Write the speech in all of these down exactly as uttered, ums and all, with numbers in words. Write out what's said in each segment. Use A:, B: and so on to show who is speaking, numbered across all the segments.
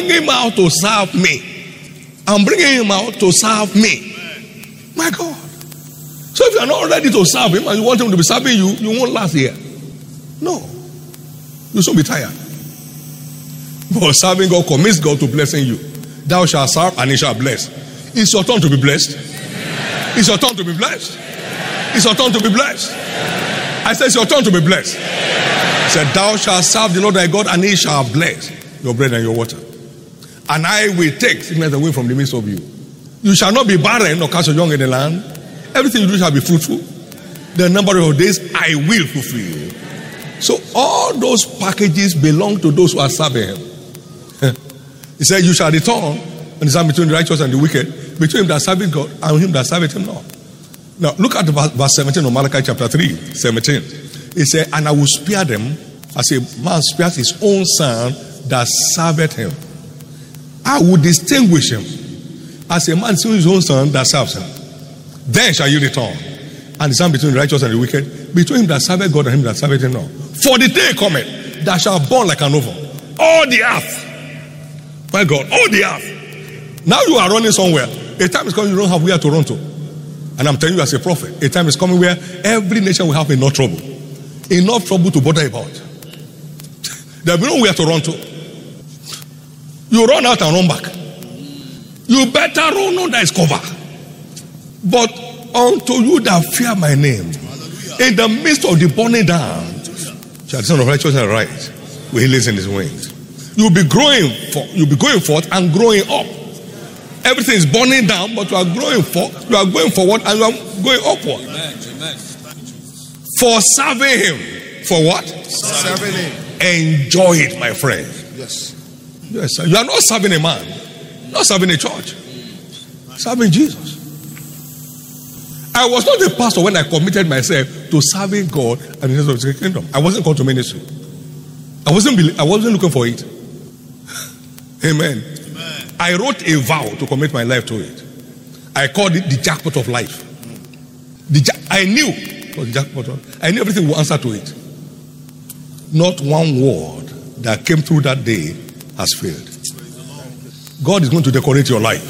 A: bringing him out to serve me. I'm bringing him out to serve me. My God. So if you are not ready to serve him and you want him to be serving you, you won't last here. No. You'll soon be tired. But serving God commits God to blessing you. Thou shalt serve and he shall bless. It's your turn to be blessed. It's your turn to be blessed. It's your turn to be blessed. I said it's your turn to be blessed. He said, thou shalt serve the Lord thy God and he shall bless your bread and your water. And I will take sickness away from the midst of you. You shall not be barren nor cast your young in the land. Everything you do shall be fruitful. The number of your days I will fulfill. So all those packages belong to those who are serving him. He said, you shall return and decide between the righteous and the wicked, between him that serveth God and him that serveth him not. Now look at the verse seventeen of Malachi chapter three, seventeen. He said, and I will spare them as a man spares his own son that serveth him. I will distinguish him as a man sees his own son that serves him. Then shall you return and decide between the righteous and the wicked, between him that serveth God and him that serveth him not. For the day cometh that shall burn like an oven all the earth. My God, all the earth. Now you are running somewhere. A time is coming you don't have where to run to. And I'm telling you as a prophet, a time is coming where every nation will have enough trouble. Enough trouble to bother about. There will be nowhere to run to. You run out and run back. You better run under his cover. But unto you that fear my name, in the midst of the burning down, shall the Son of Righteousness arise with healings in his wings. You'll be growing for, you'll be going forth and growing up. Everything is burning down, but you are growing for, you are going forward and you are going upward. Amen. Amen. For serving him. For what?
B: Serving him.
A: Enjoy it, my friend.
B: Yes.
A: Yes, sir. You are not serving a man, not serving a church, serving Jesus. I was not a pastor when I committed myself to serving God and the of his kingdom. I wasn't called to ministry. I wasn't. I wasn't looking for it. Amen. Amen. I wrote a vow to commit my life to it. I called it the jackpot of life. The ja- I knew it was the jackpot of, I knew everything would answer to it. Not one word that came through that day has failed. God is going to decorate your life.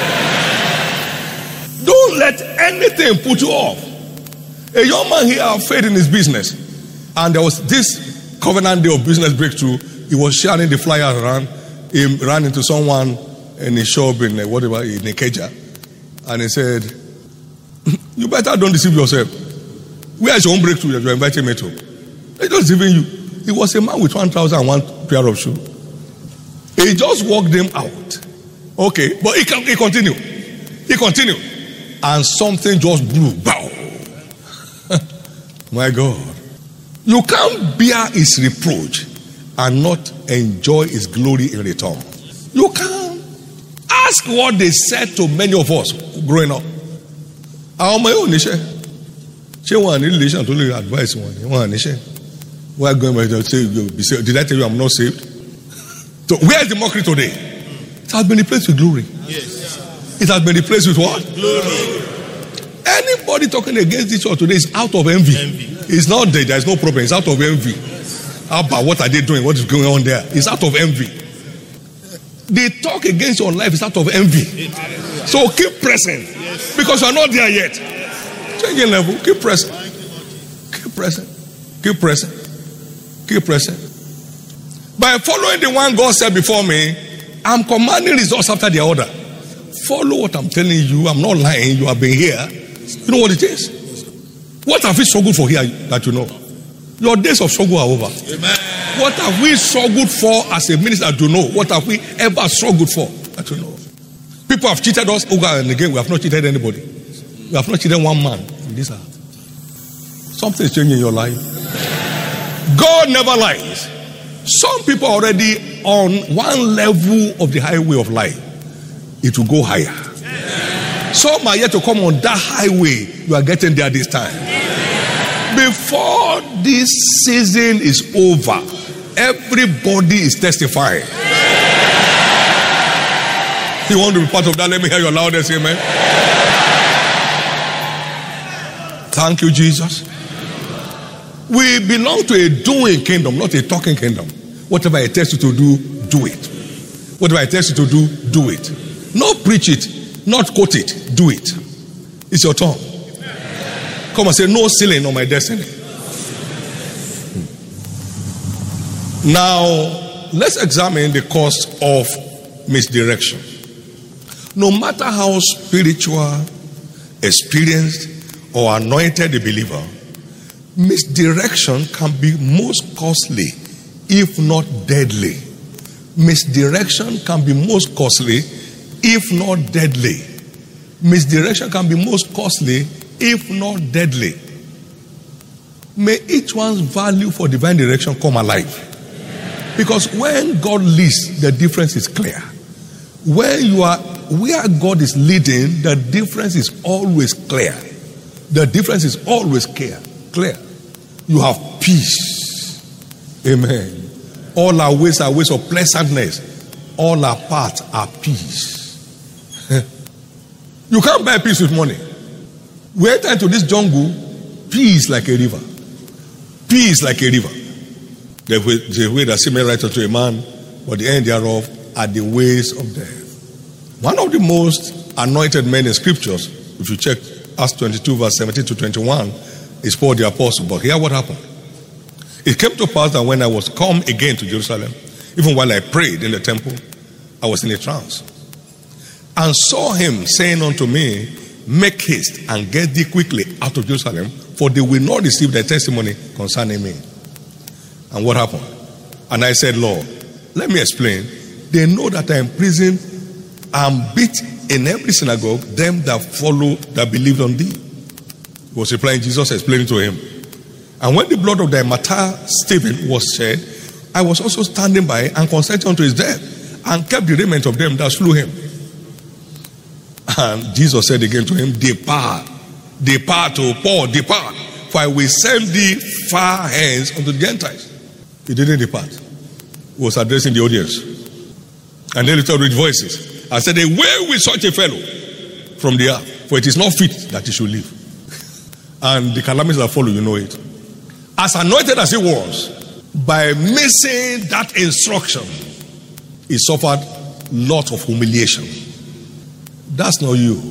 A: Don't let anything put you off. A young man here had faith in his business, and there was this covenant day of business breakthrough. He was sharing the flyer around. He ran into someone in a shop in whatever in Ikeja, and he said, "You better don't deceive yourself. Where is your own breakthrough that you are inviting me to? He's not deceiving you." He was a man with one thousand and one pair of shoes. He just walked them out. Okay, but he can he continued. He continued. And something just blew. Bow. My God. You can't bear his reproach and not enjoy his glory in return. You can't. Ask what they said to many of us growing up. Our my own nation. She want relation to really advise one. One nation. We're going to say, did I tell you I'm not saved? So where is the mockery today? It has been replaced with glory. Yes. It has been replaced with what? Glory. Anybody talking against this church today is out of envy. envy. It's not there. There's no problem. It's out of envy. How about what are they doing? What is going on there? It's out of envy. They talk against your life. It's out of envy. So keep pressing. Because you're not there yet. Change your level. Keep pressing. Keep pressing. Keep pressing. Keep pressing. By following the one God said before me, I'm commanding results after the order. Follow what I'm telling you. I'm not lying. You have been here. You know what it is? What have we struggled for here that you know? Your days of struggle are over. Amen. What have we struggled for as a minister that you know? What have we ever struggled for that you know? People have cheated us over and again. We have not cheated anybody. We have not cheated one man in this earth. Something is changing in your life. God never lies. Some people are already on one level of the highway of life. It will go higher. Yeah. Some are yet to come on that highway. You are getting there this time. Yeah. Before this season is over, everybody is testifying. Yeah. You want to be part of that? Let me hear your loudest amen. Thank you, Jesus. We belong to a doing kingdom, not a talking kingdom. Whatever it tells you to do, do it. Whatever I tell you to do, do it. Not preach it, not quote it, do it. It's your turn. Come and say, no ceiling on my destiny. Now, let's examine the cause of misdirection. No matter how spiritual, experienced, or anointed the believer, misdirection can be most costly, if not deadly. Misdirection can be most costly, if not deadly. Misdirection can be most costly, if not deadly. May each one's value for divine direction come alive. Because when God leads, the difference is clear. When you are where God is leading, the difference is always clear. The difference is always clear. Clear. You have peace. Amen. All our ways are ways of pleasantness. All our paths are peace. You can't buy peace with money. We enter into this jungle, peace like a river. Peace like a river. The way, the way that seemeth right unto a man, but the end thereof are the ways of death. One of the most anointed men in scriptures, if you check Acts twenty-two, verse seventeen to twenty-one, is Paul the apostle. But here what happened? It came to pass that when I was come again to Jerusalem, even while I prayed in the temple, I was in a trance, and saw him saying unto me, make haste and get thee quickly out of Jerusalem, for they will not receive thy testimony concerning me. And what happened? And I said, Lord, let me explain. They know that I am in prison and beat in every synagogue them that follow, that believed on thee. He was replying, Jesus explaining to him. And when the blood of thy martyr Stephen was shed, I was also standing by and consented unto his death, and kept the raiment of them that slew him. And Jesus said again to him, depart, depart, O Paul, depart, for I will send thee far hence unto the Gentiles. He didn't depart. He was addressing the audience. And then he told with voices, I said, away with such a fellow from the earth, for it is not fit that he should live. And the calamities that follow, you know it. As anointed as he was, by missing that instruction, he suffered lots of humiliation. That's not you.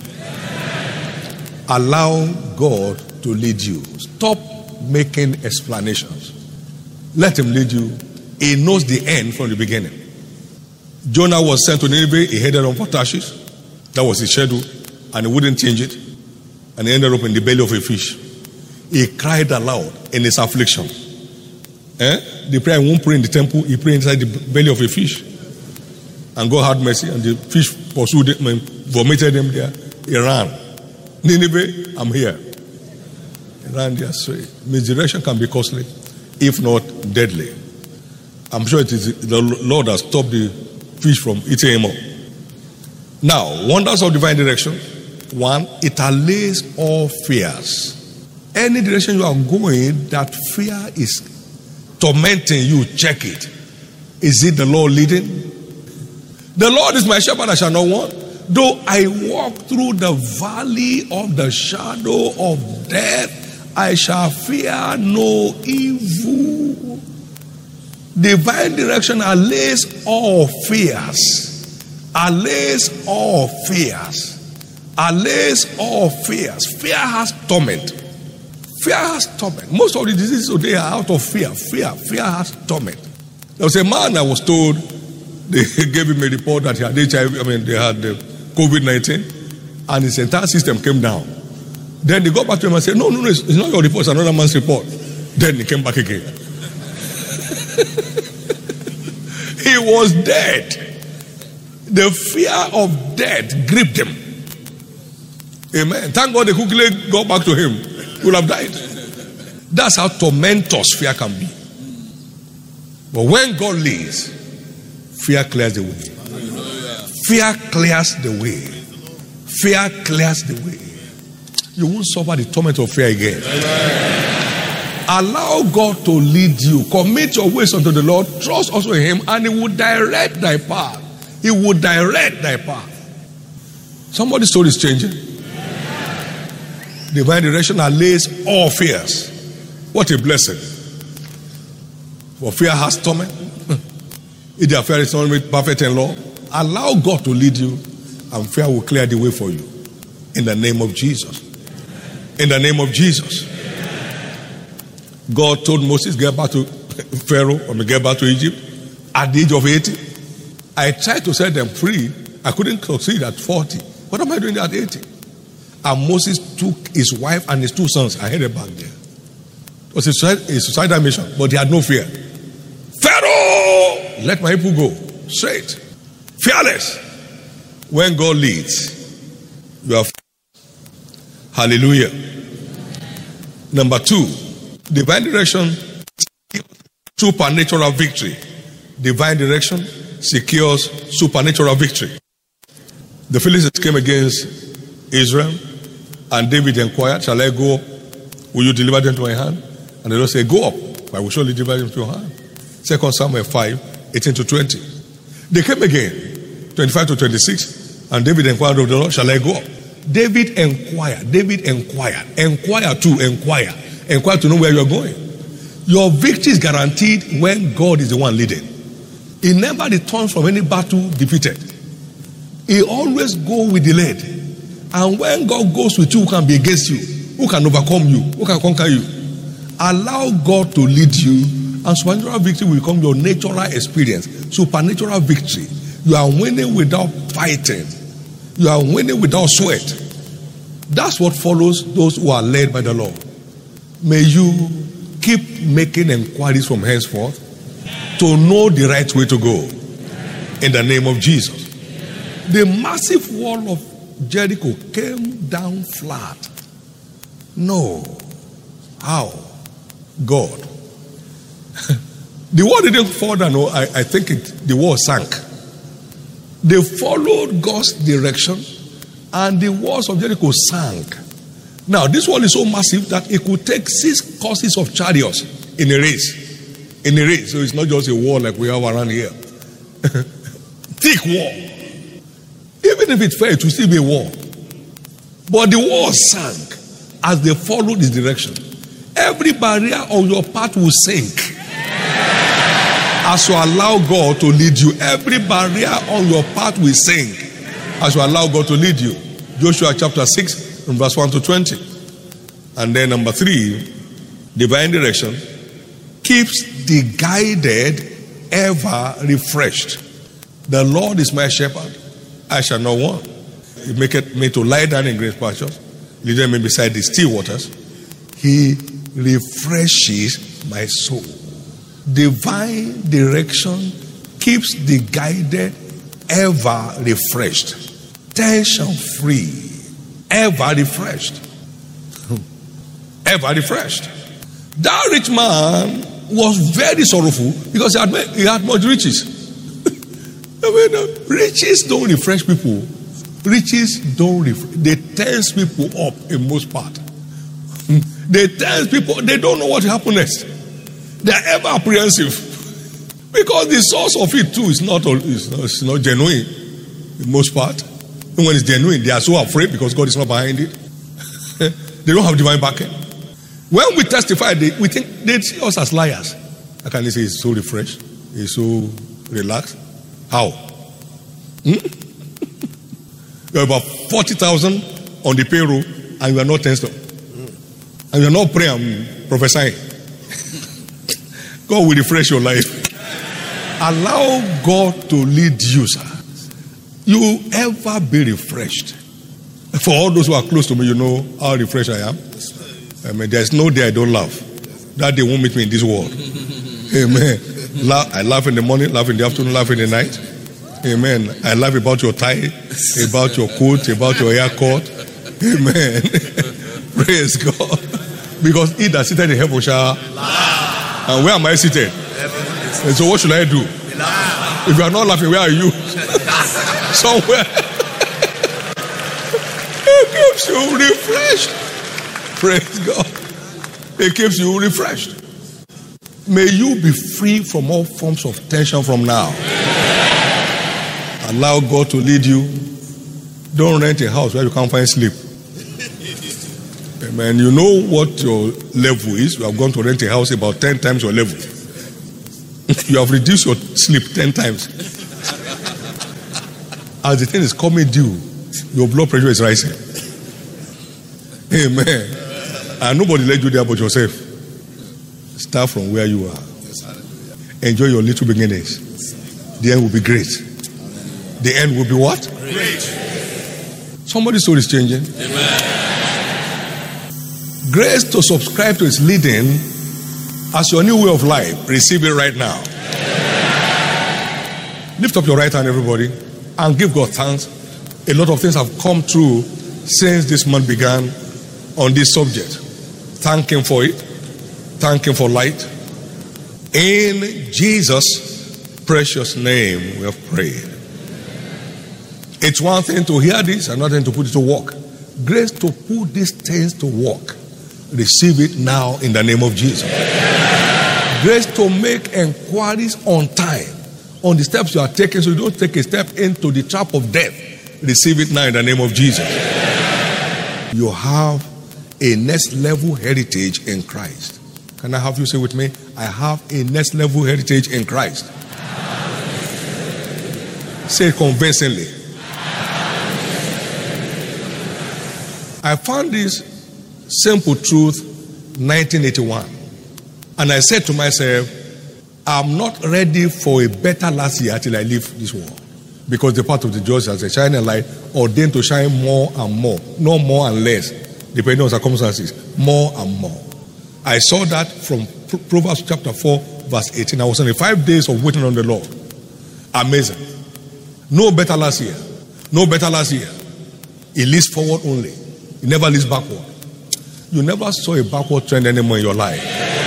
A: Allow God to lead you. Stop making explanations. Let him lead you. He knows the end from the beginning. Jonah was sent to Nineveh. He headed on for Tarshish. That was his schedule, and he wouldn't change it. And he ended up in the belly of a fish. He cried aloud in his affliction. Eh? The prayer won't pray in the temple. He prayed inside the belly of a fish. And God had mercy, and the fish pursued him, vomited him there. He ran. Nineveh, I'm here. He ran there straight. Misdirection can be costly, if not deadly. I'm sure it is the Lord has stopped the fish from eating him up. Now, wonders of divine direction. One, it allays all fears. Any direction you are going that fear is tormenting you, check it. Is it the Lord leading? The Lord is my shepherd, I shall not want. Though I walk through the valley of the shadow of death, I shall fear no evil. Divine direction allays all fears. Allays all fears. Allays all fears. Fear has torment. Fear has torment. Most of the diseases today are out of fear. Fear. Fear has torment. There was a man that was told, they gave him a report that he had H I V, I mean, they had the COVID nineteen, and his entire system came down. Then they got back to him and said, no, no, no, it's not your report, it's another man's report. Then he came back again. He was dead. The fear of death gripped him. Amen. Thank God they quickly got back to him. He would have died. That's how tormentous fear can be. But when God leads, fear clears the way. Fear clears the way. Fear clears the way. You won't suffer the torment of fear again. Allow God to lead you. Commit your ways unto the Lord. Trust also in him, and he will direct thy path. He will direct thy path. Somebody's story is changing. Divine direction allays all fears. What a blessing. For fear has torment. If the affair is not made perfect in law, allow God to lead you, and fear will clear the way for you. In the name of Jesus. In the name of Jesus. God told Moses, get back to Pharaoh, or get back to Egypt at the age of eighty. I tried to set them free. I couldn't succeed at forty. What am I doing at eighty? And Moses took his wife and his two sons and headed back there. It was a suicidal mission, but he had no fear. Pharaoh, let my people go. Straight. Fearless. When God leads, you are. Hallelujah. Number two, divine direction, supernatural victory. Divine direction secures supernatural victory. The Philistines came against Israel, and David inquired, shall I go up? Will you deliver them to my hand? And the Lord said, go up, I will surely deliver them to your hand. Second Samuel five, eighteen to twenty. They came again, twenty-five to twenty-six, and David inquired of the Lord, shall I go up? David inquired, David inquired, inquire to inquire, inquire to know where you're going. Your victory is guaranteed when God is the one leading. He never returns from any battle defeated. He always goes with the lead. And when God goes with you, who can be against you? Who can overcome you? Who can conquer you? Allow God to lead you, and supernatural victory will become your natural experience. Supernatural victory. You are winning without fighting. You are winning without sweat. That's what follows those who are led by the Lord. May you keep making inquiries from henceforth to know the right way to go. In the name of Jesus. The massive wall of Jericho came down flat. No. How? God. The wall didn't fall down. No, I, I think it, the wall sank. They followed God's direction, and the walls of Jericho sank. Now, this wall is so massive that it could take six courses of chariots in a race. In a race. So it's not just a wall like we have around here. Thick wall. Even if it fell, it would still be a wall. But the wall sank as they followed his direction. Every barrier on your path will sink as you allow God to lead you. Every barrier on your path will sink as you allow God to lead you. Joshua chapter six, from verse one to twenty. And then number three, divine direction keeps the guided ever refreshed. The Lord is my shepherd, I shall not want. He maketh me to lie down in green pastures, leadeth me beside the still waters. He refreshes my soul. Divine direction keeps the guided ever refreshed, tension free, ever refreshed, ever refreshed. That rich man was very sorrowful because he had, he had much riches. I mean, riches don't refresh people. Riches don't refresh. They tense people up in most part. They tense people. They don't know what will happen next. They are ever apprehensive because the source of it too is not is not, is not genuine in most part. And when it's genuine, they are so afraid because God is not behind it. They don't have divine backing. When we testify, they, we think they see us as liars. How can they say he's so refreshed? He's so relaxed? How? Hmm? You have about forty thousand on the payroll and you are not tensed up. And you are not praying and prophesying. God will refresh your life. Allow God to lead you, sir. You will ever be refreshed. For all those who are close to me, you know how refreshed I am. I mean, there's no day I don't laugh. That day won't meet me in this world. Amen. I laugh in the morning, laugh in the afternoon, laugh in the night. Amen. I laugh about your tie, about your coat, about your haircut. Amen. Praise God. Because he that sitteth in heaven shall laugh. And where am I seated? And so what should I do? Laugh. If you are not laughing, where are you? Somewhere. It keeps you refreshed. Praise God. It keeps you refreshed. May you be free from all forms of tension from now. Allow God to lead you. Don't rent a house where you can't find sleep. Amen. You know what your level is. You have gone to rent a house about ten times your level. You have reduced your sleep ten times. As the thing is coming due, your blood pressure is rising. Amen. And nobody led you there but yourself. Start from where you are. Enjoy your little beginnings. The end will be great. The end will be what? Great. Somebody's story is changing.
B: Amen.
A: Grace to subscribe to his leading as your new way of life. Receive it right now. Amen. Lift up your right hand, everybody, and give God thanks. A lot of things have come true since this month began on this subject. Thank him for it. Thank him for light. In Jesus' precious name we have prayed. It's one thing to hear this, another thing to put it to work. Grace to put these things to work. Receive it now in the name of Jesus. Grace to make inquiries on time on the steps you are taking so you don't take a step into the trap of death. Receive it now in the name of Jesus. You have a next level heritage in Christ. Can I have you say with me? I have a next level heritage in Christ. Say it convincingly. I found this simple truth nineteen eighty-one. And I said to myself, I'm not ready for a better last year till I leave this world. Because the path of the just as a shining light ordained to shine more and more. No more and less, depending on circumstances. More and more. I saw that from Proverbs chapter four, verse eighteen. I was on the five days of waiting on the Lord. Amazing. No better last year. No better last year. It leads forward only. It never leads backward. You never saw a backward trend anymore in your life.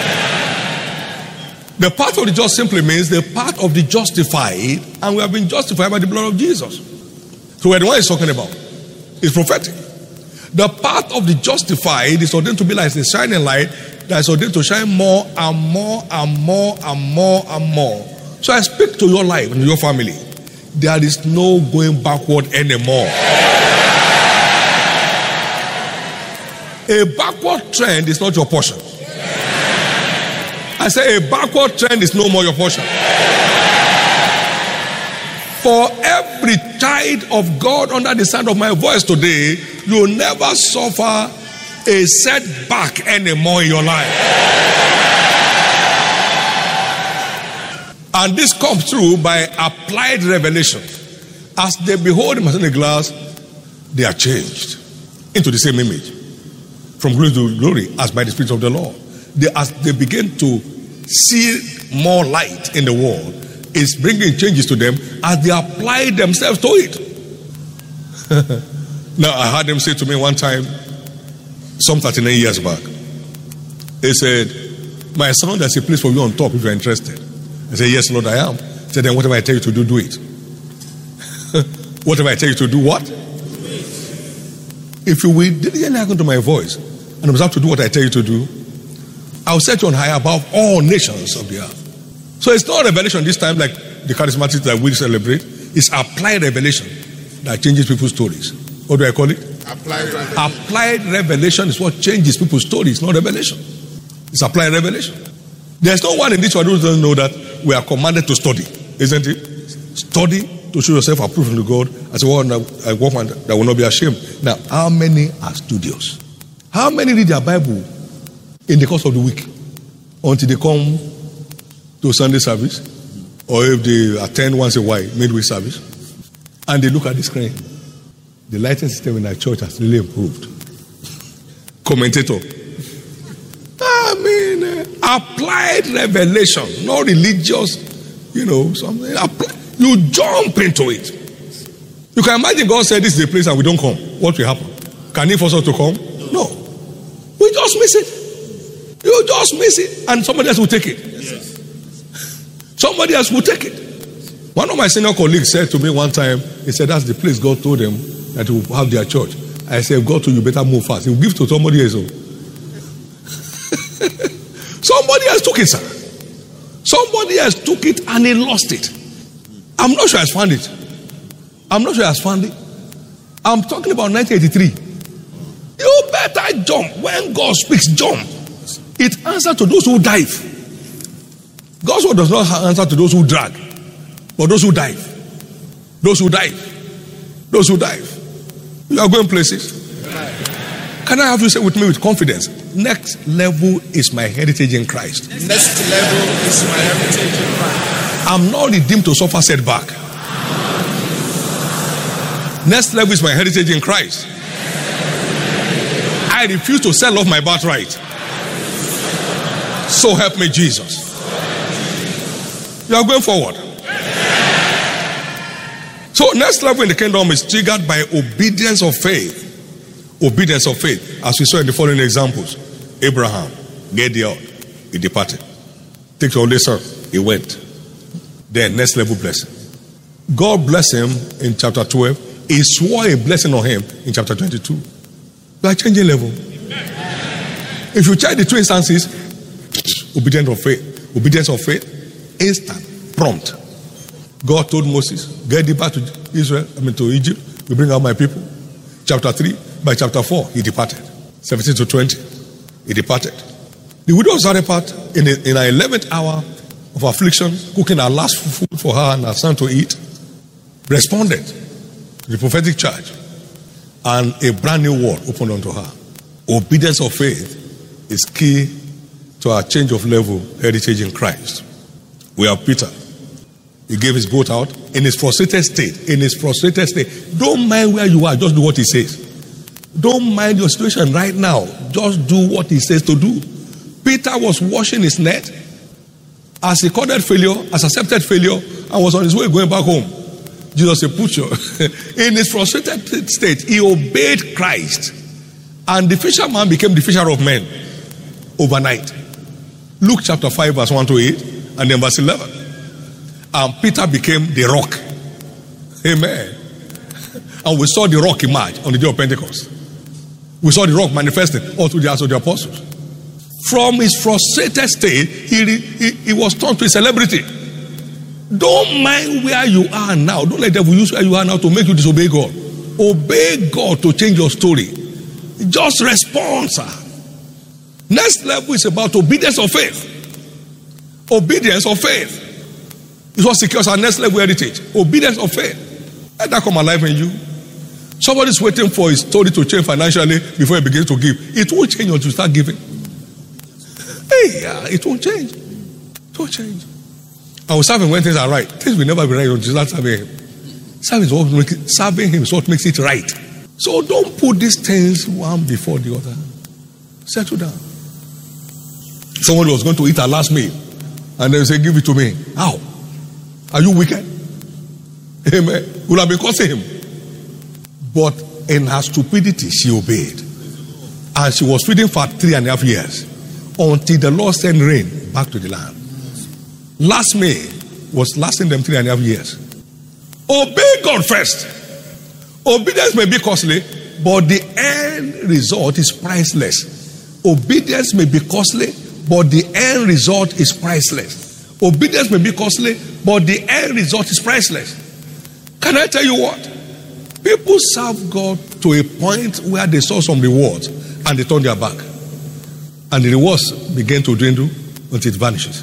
A: The path of the just simply means the path of the justified, and we have been justified by the blood of Jesus. So what the one is talking about is prophetic. The path of the justified is ordained to be like a shining light that is ordained to shine more and more and more and more and more. So I speak to your life and your family. There is no going backward anymore. A backward trend is not your portion. I say a backward trend is no more your portion. For every child of God under the sound of my voice today, you will never suffer a setback anymore in your life. And this comes through by applied revelation. As they behold him in the glass, they are changed into the same image, from glory to glory, as by the Spirit of the Lord. They, as they begin to see more light in the world, it's bringing changes to them as they apply themselves to it. Now, I heard them say to me one time, some thirty-nine years back, he said, my son, there's a place for you on top if you're interested. I said, yes, Lord, I am. He said, then whatever I tell you to do, do it. Whatever I tell you to do, what? If you will diligently hearken to my voice and observe to do what I tell you to do, I will set you on high above all nations of the earth. So it's not revelation this time like the charismatics that we celebrate. It's applied revelation that changes people's stories. What do I call it?
B: Applied revelation.
A: Applied revelation is what changes people's stories, not revelation. It's applied revelation. There's no one in this world who doesn't know that we are commanded to study, isn't it? Study to show yourself approved unto God as a workman that will not be ashamed. Now, how many are studious? How many read their Bible in the course of the week until they come to Sunday service, or if they attend once a while midweek service, and they look at the screen? The lighting system in our church has really improved. Commentator. I mean, uh, applied revelation, not religious, you know, something. Apply, you jump into it. You can imagine God said this is the place and we don't come. What will happen? Can he force us to come? No. We just miss it. You just miss it, and somebody else will take it. Yes. Somebody else will take it. One of my senior colleagues said to me one time, he said, that's the place God told them that he will have their church. I said, God told you better move fast. He will give to somebody else. Somebody else took it, sir. Somebody else took it and he lost it. I'm not sure he has found it. I'm not sure he has found it. I'm talking about nineteen eighty-three. You better jump. When God speaks, jump. It answers to those who dive. God's word does not answer to those who drag, but those who dive. Those who dive. Those who dive. You are going places. Can I have you say with me with confidence? Next level is my heritage in Christ.
B: Next level is my heritage in Christ.
A: I'm not redeemed to suffer setback. Next level is my heritage in Christ. I refuse to sell off my birthright. So help me, Jesus. You are going forward. So next level in the kingdom is triggered by obedience of faith. Obedience of faith, as we saw in the following examples. Abraham, get the out, he departed. Take your only son, he went. Then next level blessing. God blessed him in chapter twelve. He swore a blessing on him in chapter twenty-two. You are changing level. If you check the two instances, obedience of faith, obedience of faith, instant, prompt. God told Moses, get thee back to Israel, I mean to Egypt, we bring out my people. Chapter three, by chapter four, he departed. seventeen to twenty, he departed. The widow of Zarephath, in, a, in her eleventh hour of affliction, cooking her last food for her and her son to eat, responded to the prophetic charge, and a brand new world opened unto her. Obedience of faith is key to our change of level heritage in Christ. We have Peter. He gave his boat out in his frustrated state. In his frustrated state. Don't mind where you are, just do what he says. Don't mind your situation right now. Just do what he says to do. Peter was washing his net as he recorded failure, as accepted failure, and was on his way going back home. Jesus said, put your in his frustrated state, he obeyed Christ. And the fisherman became the fisher of men overnight. Luke chapter five, verse one to eight, and then verse eleven. And Peter became the rock. Amen. And we saw the rock emerge on the day of Pentecost. We saw the rock manifesting all through the house of the apostles. From his frustrated state, he, he, he was turned to a celebrity. Don't mind where you are now. Don't let the devil use where you are now to make you disobey God. Obey God to change your story. Just respond, sir. Next level is about obedience of faith. Obedience of faith. It's what secures our next level heritage. Obedience of faith. Let that come alive in you. Somebody's waiting for his story to change financially before he begins to give. It won't change until you start giving. Hey, yeah, it won't change. It won't change. I will serve him when things are right. Things will never be right until you start serving him. Serving, is what make it, serving him is what makes it right. So don't put these things one before the other. Settle down. Someone was going to eat her last meal and then say, give it to me. How? Are you wicked? Amen. Would have been cursing him. But in her stupidity, she obeyed. And she was feeding for three and a half years until the Lord sent rain back to the land. Last May was lasting them three and a half years. Obey God first. Obedience may be costly, but the end result is priceless. Obedience may be costly, but the end result is priceless. Obedience may be costly, but the end result is priceless. Can I tell you what? People serve God to a point where they saw some rewards and they turned their back. And the rewards begin to dwindle until it vanishes.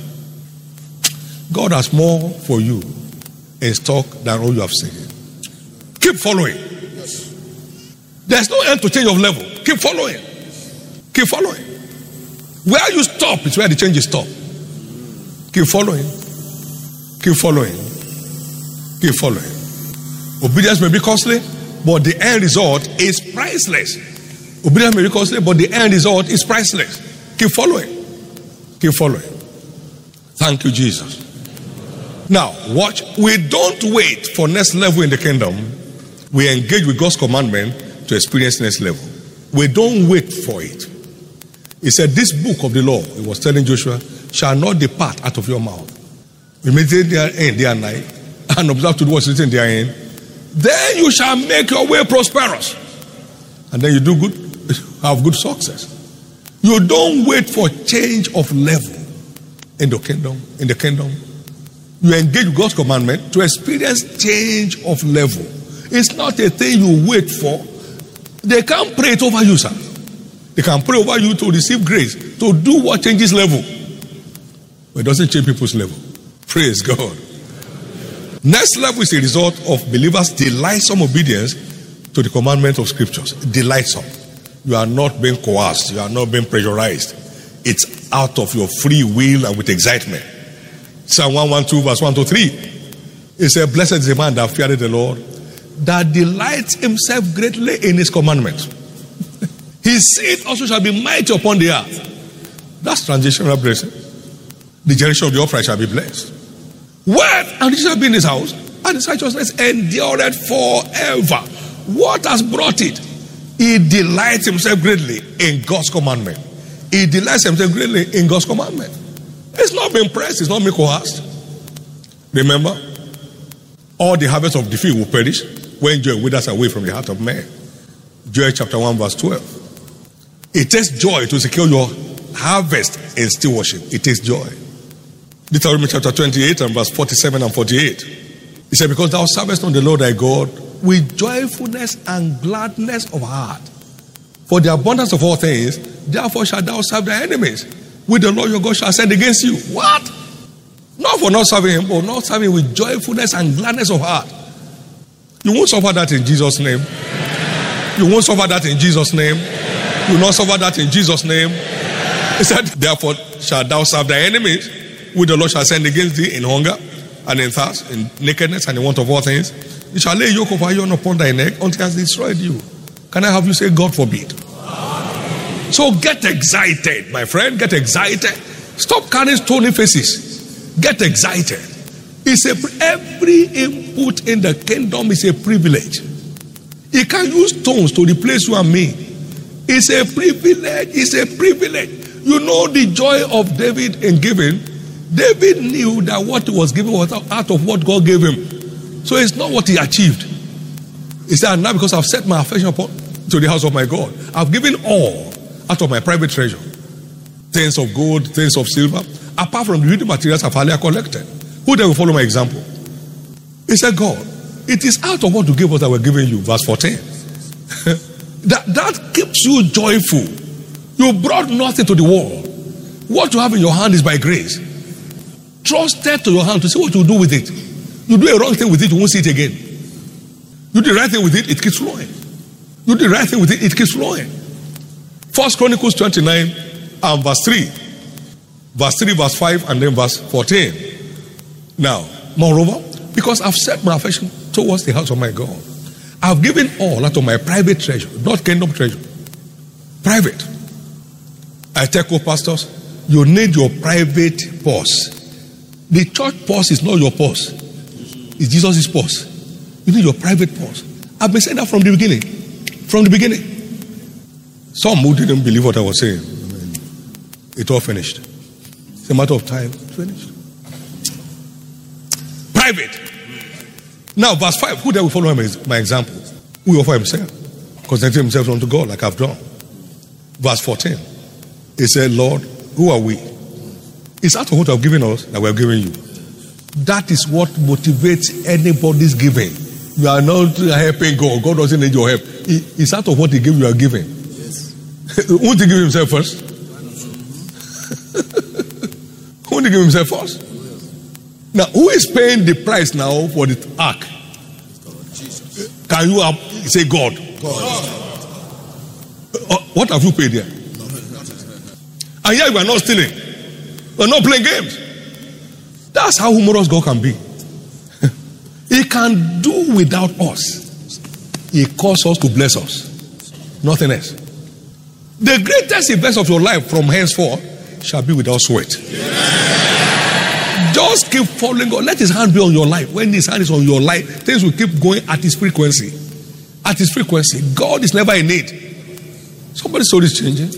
A: God has more for you in stock than all you have seen. Keep following. Yes. There's no end to change of level. Keep following. Keep following. Where you stop is where the changes stop. Keep following. Keep following. Keep following. Obedience may be costly, but the end result is priceless. Obedience may be costly, but the end result is priceless. Keep following. Keep following. Thank you, Jesus. Now, watch. We don't wait for next level in the kingdom. We engage with God's commandment to experience next level. We don't wait for it. He said, this book of the law, he was telling Joshua, shall not depart out of your mouth. We meditate therein day and night, and observe to do what's written therein. Then you shall make your way prosperous. And then you do good, have good success. You don't wait for change of level in the kingdom. In the kingdom, you engage with God's commandment to experience change of level. It's not a thing you wait for. They can't pray it over you, sir. They can pray over you to receive grace, to do what changes level. But it doesn't change people's level. Praise God. Next level is a result of believers' delightsome obedience to the commandment of scriptures. Delightsome. You are not being coerced. You are not being pressurized. It's out of your free will and with excitement. Psalm one twelve verse one to three. It said, blessed is the man that feareth the Lord, that delights himself greatly in his commandments. His seed also shall be mighty upon the earth. That's transitional blessing. The generation of the upright shall be blessed. Wealth and it shall be in his house, and his righteousness endureth forever. What has brought it? He delights himself greatly in God's commandment. He delights himself greatly in God's commandment. It's not being pressed, it's not being coerced. Remember, all the harvest of defeat will perish when joy withers away from the heart of man. Joel chapter one verse twelve. It takes joy to secure your harvest in stewardship. It takes joy. Deuteronomy chapter twenty-eight and verse forty-seven and forty-eight. He said, because thou servest on the Lord thy God with joyfulness and gladness of heart. For the abundance of all things, therefore shalt thou serve thy enemies. With the Lord your God shall send against you. What? Not for not serving him, but not serving with joyfulness and gladness of heart. You won't suffer that in Jesus' name. You won't suffer that in Jesus' name. You will not suffer that in Jesus' name. He said, therefore shalt thou serve thy enemies, which the Lord shall send against thee in hunger and in thirst, in nakedness and in want of all things. He shall lay a yoke of iron upon thy neck until he has destroyed you. Can I have you say, God forbid? So get excited, my friend. Get excited. Stop carrying stony faces. Get excited. It's a, every input in the kingdom is a privilege. He can use stones to replace you and me. It's a privilege. It's a privilege. You know the joy of David in giving. David knew that what he was given was out of what God gave him. So it's not what he achieved. He said, now because I've set my affection upon to the house of my God, I've given all out of my private treasure. Things of gold, things of silver, apart from the building materials I've earlier collected. Who then will follow my example? He said, God, it is out of what you gave us that we're giving you. Verse fourteen. that, that keeps you joyful. You brought nothing to the world. What you have in your hand is by grace. Trusted to your hand to see what you do with it. You do a wrong thing with it, you won't see it again. You do the right thing with it, it keeps flowing. You do the right thing with it, it keeps flowing. First Chronicles twenty-nine and verse three. Verse three, verse five, and then verse fourteen. Now, moreover, because I've set my affection towards the house of my God, I've given all out of my private treasure, not kingdom treasure. Private. I tell co-pastors, you need your private purse. The church purse is not your purse. It's Jesus' purse. You need your private purse. I've been saying that from the beginning. From the beginning. Some who didn't believe what I was saying. It all finished. It's a matter of time. Finished. Private. Now, verse five. Who then will follow my example? Who will offer himself? Consenting himself unto God like I've done. Verse fourteen. He said, Lord, who are we? It's out of what I've given us that we're giving you. That is what motivates anybody's giving. You are not helping God. God doesn't need your help. It's out of what he gave you are giving. Yes. Won't he give himself first? Won't he give himself first? Now, who is paying the price now for the ark? Jesus. Can you have, say God? God. Uh, what have you paid here? And yet you are not stealing. You are not playing games. That's how humorous God can be. He can do without us. He calls us to bless us. Nothing else. The greatest events of your life from henceforth shall be without sweat. Yeah. Just keep following God. Let his hand be on your life. When his hand is on your life, things will keep going at his frequency. At his frequency. God is never in need. Somebody's story is changing.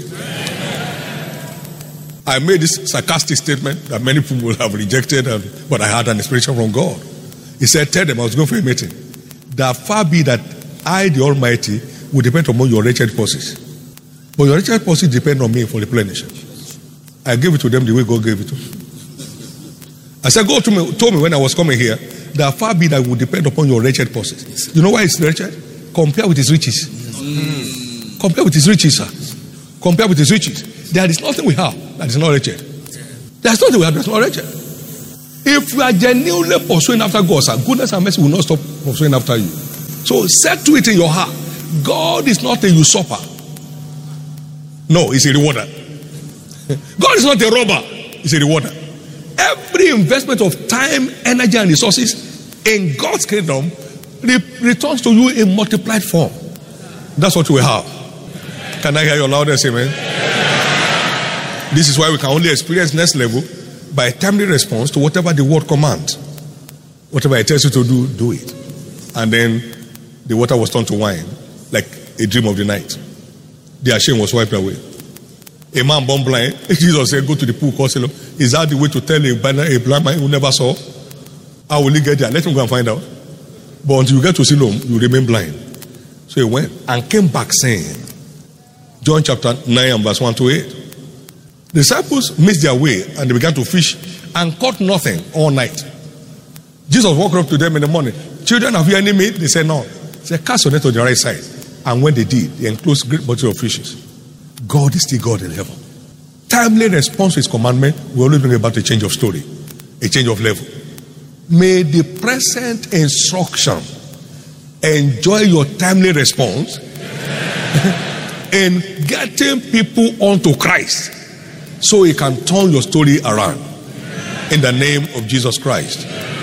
A: I made this sarcastic statement that many people will have rejected, but I had an inspiration from God. He said, tell them I was going for a meeting, that far be that I, the Almighty, will depend upon your wretched purses. But your wretched purses depend on me for replenishment. I gave it to them the way God gave it to me. I said, God told me, told me when I was coming here, that far be that will depend upon your wretched purses. You know why it's wretched? Compare with his riches. Mm. Compare with his riches, sir. Compare with his riches. There is nothing we have that is not wretched. There's nothing we have that's not wretched. If we are genuinely pursuing after God, sir, goodness and mercy will not stop pursuing after you. So set to it in your heart. God is not a usurper. No, he's a rewarder. God is not a robber. He's a rewarder. Every investment of time, energy, and resources in God's kingdom re- returns to you in multiplied form. That's what we have. Can I hear your loudest amen? This is why we can only experience next level by a timely response to whatever the word commands. Whatever it tells you to do, do it. And then the water was turned to wine, like a dream of the night. Their shame was wiped away. A man born blind, Jesus said, go to the pool, call Siloam. Is that the way to tell a blind, a blind man who never saw? How will he get there? Let him go and find out. But until you get to Siloam, you remain blind. So he went and came back saying, John chapter nine and verse one to eight. The disciples missed their way and they began to fish and caught nothing all night. Jesus walked up to them in the morning. Children, have you any meat? They said no. He said, cast your net on the right side. And when they did, they enclosed great bottle of fishes. God is still God in heaven. Timely response to his commandment will only bring about a change of story, a change of level. May the present instruction enjoy your timely response in getting people onto Christ so he can turn your story around in the name of Jesus Christ.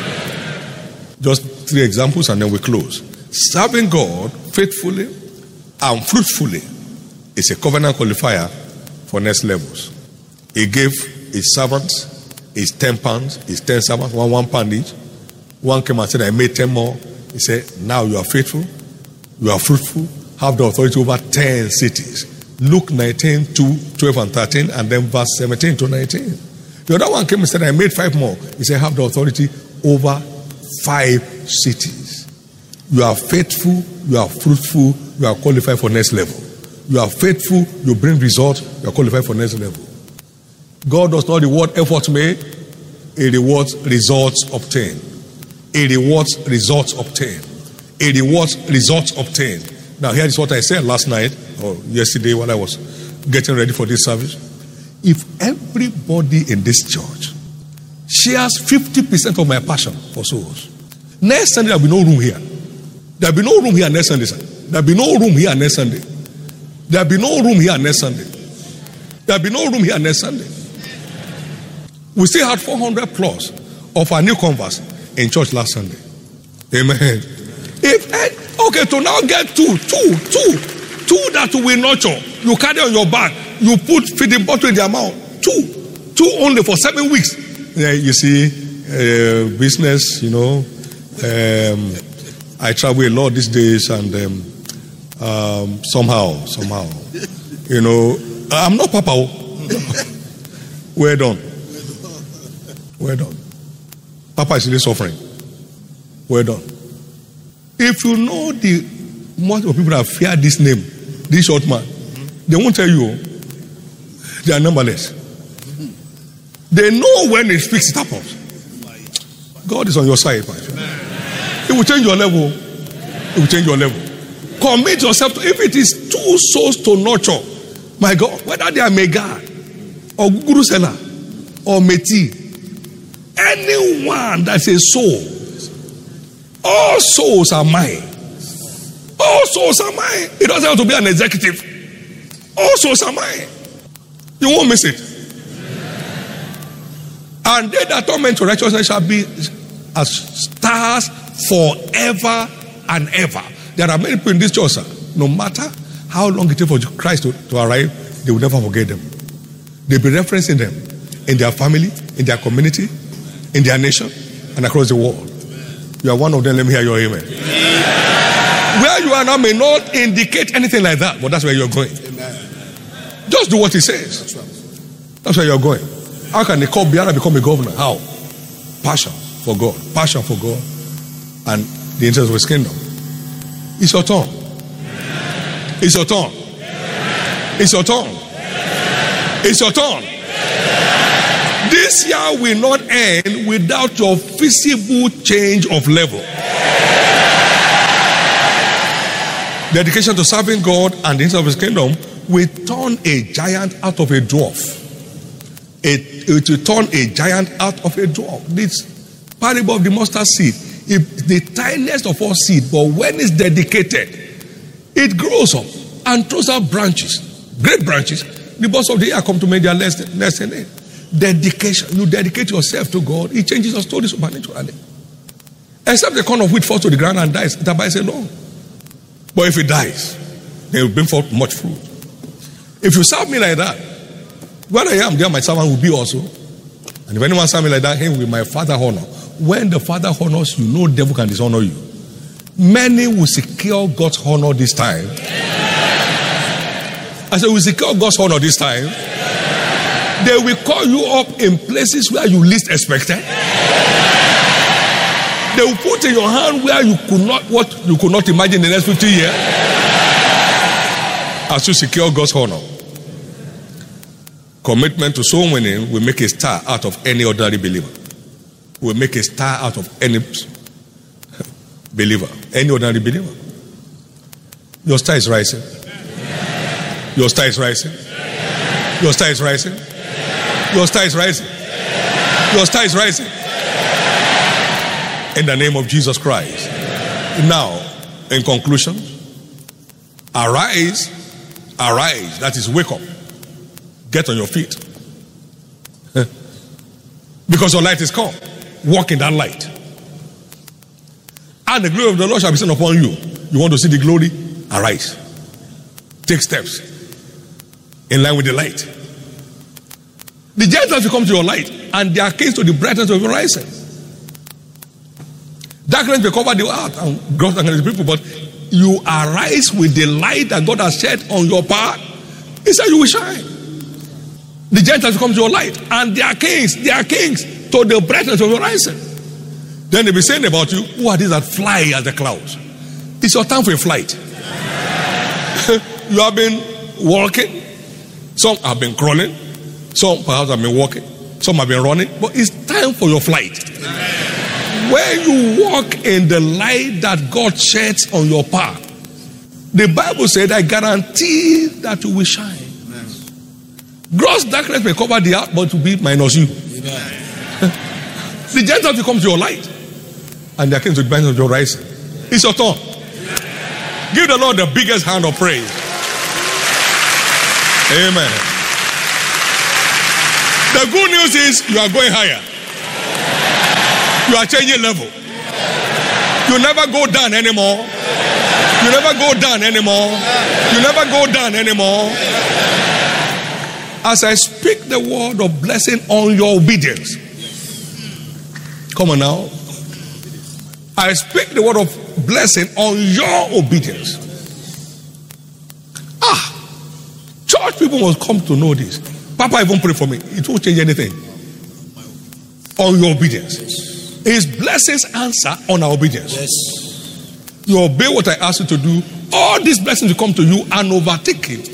A: Just three examples and then we close. Serving God faithfully and fruitfully is a covenant qualifier for next levels. He gave his servants his ten pounds, his ten servants, one one pound each. One came and said, I made ten more. He said, now you are faithful, you are fruitful, have the authority over ten cities. Luke nineteen, two, twelve and thirteen, and then verse seventeen to nineteen. The other one came and said, I made five more. He said, have the authority over five cities. You are faithful, you are fruitful, you are qualified for next level. You are faithful, you bring results, you are qualified for next level. God does not reward efforts made, he rewards results obtained. He rewards results obtained. He rewards results obtained. Now here is what I said last night or yesterday when I was getting ready for this service. If everybody in this church shares fifty percent of my passion for souls, next Sunday there will be no room here. There will be no room here next Sunday. There will be no room here next Sunday. There will be no room here next Sunday. There will be no room here next Sunday. We still had four hundred plus of our new converts in church last Sunday. Amen. If okay, to now get two, two, two, two that will nurture, you carry on your back, you put feeding bottle in their mouth. Two, two only for seven weeks. Yeah, you see, uh, business. You know, um, I travel a lot these days, and um, um, somehow, somehow, you know, I'm not Papa. Well done. Well done. Papa is really suffering. Well done. If you know the most of people that fear this name, this short man, they won't tell you. They are numberless. They know when it speaks, it happens. God is on your side, man. It will change your level. It will change your level. Commit yourself to, if it is two souls to nurture, my God, whether they are mega or guru seller or meti, anyone that's a soul, all souls are mine. All souls are mine. It doesn't have to be an executive. All souls are mine. You won't miss it. And they that turn men to righteousness shall be as stars forever and ever. There are many people in this church, sir. No matter how long it takes for Christ to, to arrive, they will never forget them. They'll be referencing them in their family, in their community, in their nation, and across the world. You are one of them. Let me hear your amen. Amen. Where you are now may not indicate anything like that, but that's where you're going. Amen. Just do what he says. That's right. That's where you're going. How can the call Biara become a governor? How? Passion for God. Passion for God. And the interest of his kingdom. It's your turn. It's your turn. It's your turn. It's your turn. This year will not end without your visible change of level. Dedication to serving God and the interest of his kingdom will turn a giant out of a dwarf. it, it will turn a giant out of a dwarf. This parable of the mustard seed, if the tiniest of all seed, but when it's dedicated, it grows up and throws out branches, great branches. The birds of the air come to make their nest in it. Dedication. You dedicate yourself to God, it changes your story supernaturally. Except the corn of wheat falls to the ground and dies. The Bible says no. But if it dies, then it will bring forth much fruit. If you serve me like that, where I am, there my servant will be also. And if anyone serve me like that, him will my Father honor. When the Father honors you, no devil can dishonor you. Many will secure God's honor this time. I said, we secure God's honor this time. They will call you up in places where you least expected. They will put in your hand where you could not, what you could not imagine in the next fifty years. As you secure God's honor. Commitment to soul winning will make a star out of any ordinary believer. Will make a star out of any believer. Any ordinary believer. Your star is rising. Your star is rising. Your star is rising. Your star is rising. Your star is rising. In the name of Jesus Christ. Now, in conclusion, arise, arise. That is, wake up. Get on your feet. Because your light is come. Walk in that light. And the glory of the Lord shall be seen upon you. You want to see the glory? Arise. Take steps in line with the light. The Gentiles will come to your light, and they are kings to the brightness of your rising. Darkness will cover the earth and gross darkness the people, but you arise with the light that God has shed on your path. He said you will shine. The Gentiles will come to your light, and they are kings, they are kings to the brightness of your rising. Then they'll be saying about you, who are these that fly as the clouds? It's your time for a flight. You have been walking, some have been crawling, some perhaps have been walking, some have been running, but it's time for your flight. When you walk in the light that God sheds on your path, the Bible said, I guarantee that you will shine. Amen. Gross darkness may cover the earth, but it will be minus you. The Gentiles will come to your light, and they are kings to the brightness of your rising. It's your turn. Give the Lord the biggest hand of praise. Amen. The good news is you are going higher. You are changing level. You never go down anymore. You never go down anymore. You never go down anymore. As I speak the word of blessing on your obedience. Come on now. I speak the word of blessing on your obedience. Ah, church people must come to know this. Papa even pray for me. It won't change anything. On your obedience. His blessings answer on our obedience. Yes. You obey what I ask you to do, all these blessings will come to you and overtake it.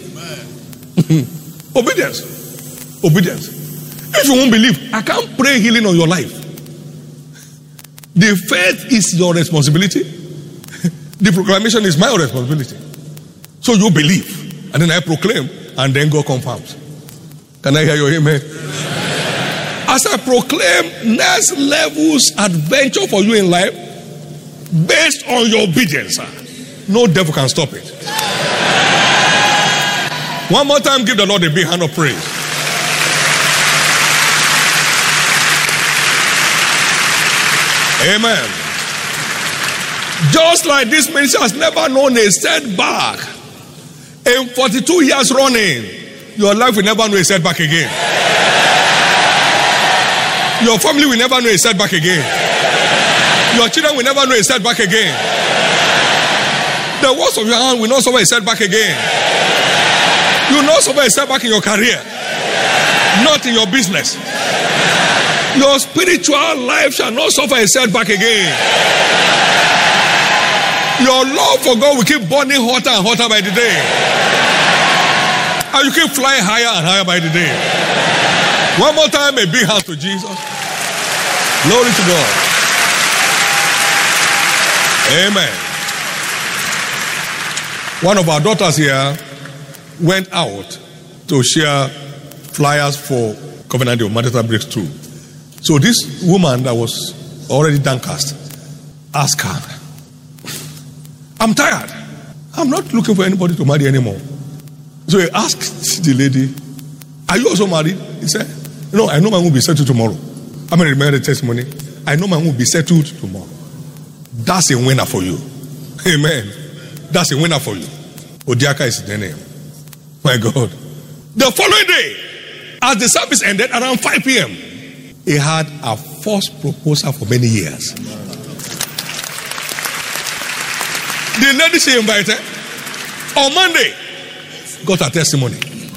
A: Obedience. Obedience. If you won't believe, I can't pray healing on your life. The faith is your responsibility. The proclamation is my responsibility. So you believe, and then I proclaim, and then God confirms. Can I hear your amen? As I proclaim next level's adventure for you in life, based on your obedience, no devil can stop it. One more time, give the Lord a big hand of praise. Amen. Just like this ministry has never known a setback in forty-two years running, your life will never know a setback again. Your family will never know a setback again. Your children will never know a setback again. The works of your hand will not suffer a setback again. You will not suffer a setback in your career, not in your business. Your spiritual life shall not suffer a setback again. Your love for God will keep burning hotter and hotter by the day. And you keep flying higher and higher by the day. One more time, a big hand to Jesus. Glory to God. Amen. One of our daughters here went out to share flyers for Covenant of marital breakthrough. So this woman that was already downcast asked her, I'm tired. I'm not looking for anybody to marry anymore. So he asked the lady, are you also married? He said, no, I know my will be settled tomorrow. I'm going to remember the testimony. I know my will be settled tomorrow. That's a winner for you. Amen. That's a winner for you. Odiaka is the name. My God. The following day, as the service ended around five p.m., he had a false proposal for many years. The lady she invited on Monday got her testimony.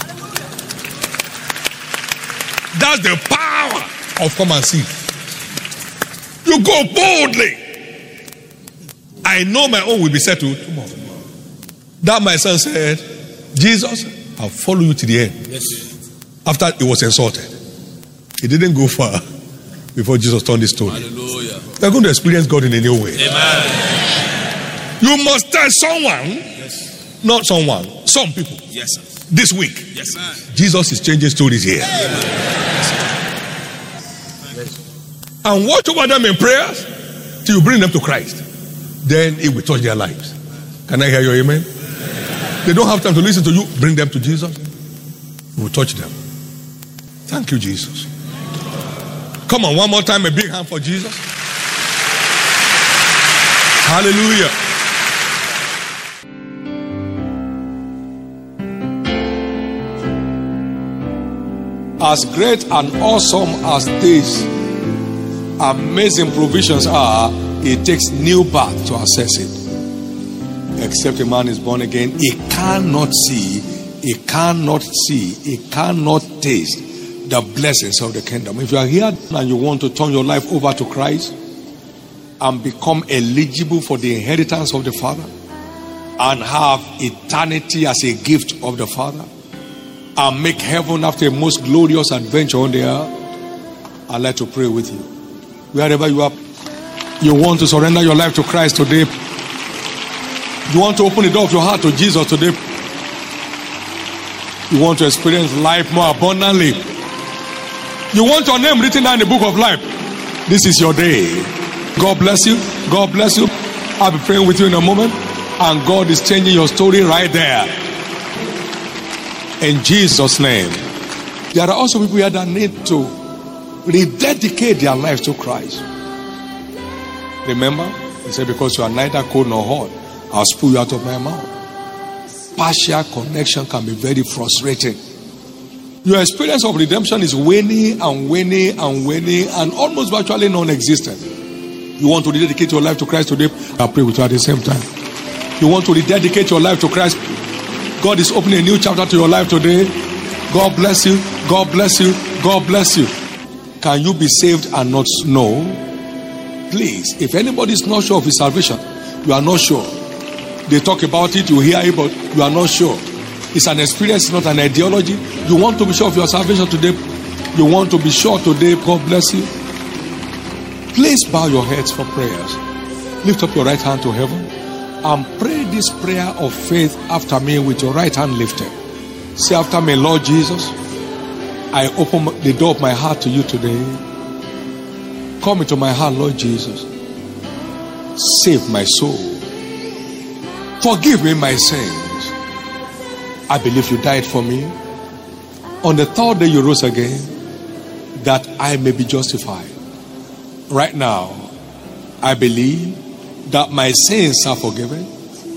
A: That's the power of come and see. You go boldly. I know my own will be settled tomorrow. That my son said, Jesus, I'll follow you to the end.
B: Yes.
A: After he was insulted, he didn't go far before Jesus turned his story.
B: Hallelujah.
A: You're going to experience God in a new way.
B: Amen.
A: You must tell someone,
B: Yes.
A: not someone, some people,
B: Yes, sir.
A: this week,
B: Yes, sir.
A: Jesus is changing stories here. And watch over them in prayers till you bring them to Christ. Then it will touch their lives. Can I hear your amen? They don't have time to listen to you. Bring them to Jesus. You will touch them. Thank you, Jesus. Come on, one more time, a big hand for Jesus. Hallelujah. As great and awesome as these amazing provisions are, it takes new path to access it. Except a man is born again, he cannot see, he cannot see, he cannot taste the blessings of the kingdom. If you are here and you want to turn your life over to Christ and become eligible for the inheritance of the Father and have eternity as a gift of the Father and make heaven after a most glorious adventure on the earth, I'd like to pray with you. Wherever you are, you want to surrender your life to Christ today. You want to open the door of your heart to Jesus today. You want to experience life more abundantly. You want your name written down in the book of life. This is your day. God bless you. God bless you. I'll be praying with you in a moment. And God is changing your story right there. In Jesus' name. There are also people here that need to rededicate their lives to Christ. Remember, he said, because you are neither cold nor hot, I'll spew you out of my mouth. Partial connection can be very frustrating. Your experience of redemption is waning and waning and waning and almost virtually non-existent. You want to rededicate your life to Christ today? I'll pray with you at the same time. You want to rededicate your life to Christ? God is opening a new chapter to your life today. God bless you. God bless you. God bless you. Can you be saved and not know? Please, if anybody is not sure of his salvation, you are not sure. They talk about it, you hear it, but you are not sure. It's an experience, not an ideology. You want to be sure of your salvation today. You want to be sure today. God bless you. Please bow your heads for prayers. Lift up your right hand to heaven and pray this prayer of faith after me with your right hand lifted. Say after me, Lord Jesus, I open the door of my heart to you today. Come into my heart, Lord Jesus. Save my soul. Forgive me my sins. I believe you died for me. On the third day you rose again, that I may be justified. Right now, I believe that my sins are forgiven.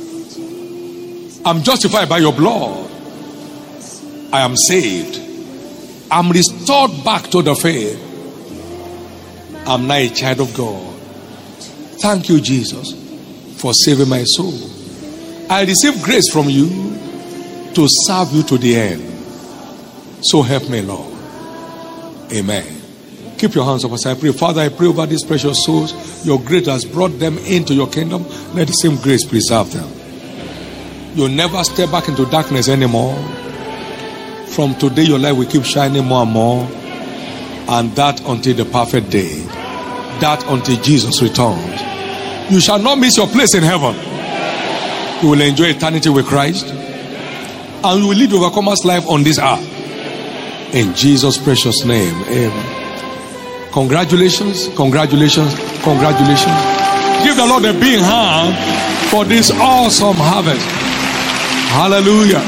A: I'm justified by your blood. I am saved. I'm restored back to the faith. I'm now a child of God. Thank you, Jesus, for saving my soul. I receive grace from you to serve you to the end. So help me, Lord. Amen. Keep your hands up as I pray. Father, I pray over these precious souls. Your grace has brought them into your kingdom. Let the same grace preserve them. You'll never step back into darkness anymore. From today, your light will keep shining more and more. And that until the perfect day. That until Jesus returns. You shall not miss your place in heaven. You will enjoy eternity with Christ. And you will lead overcomer's life on this earth. In Jesus' precious name. Amen. Congratulations, congratulations, congratulations. Give the Lord a big hand for this awesome harvest. Hallelujah.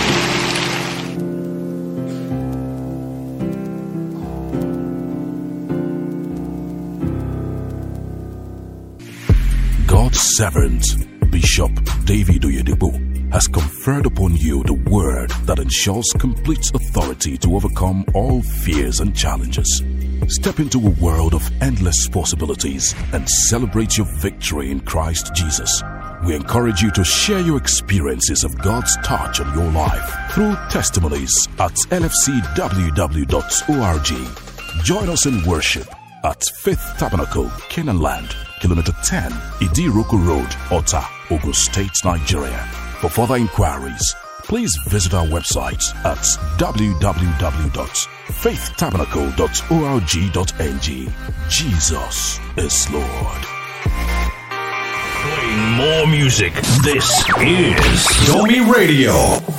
C: God's servant, Bishop David Oyedepo, has conferred upon you the word that ensures complete authority to overcome all fears and challenges. Step into a world of endless possibilities and celebrate your victory in Christ Jesus. We encourage you to share your experiences of God's touch on your life through testimonies at L F C W W dot org. Join us in worship at Faith Tabernacle, Canaan Land, Kilometer ten, Idiroko Road, Ota, Ogun State, Nigeria. For further inquiries, please visit our website at w w w dot faith tabernacle dot org dot n g. Jesus is Lord.
D: Playing more music. This is Yomi Radio.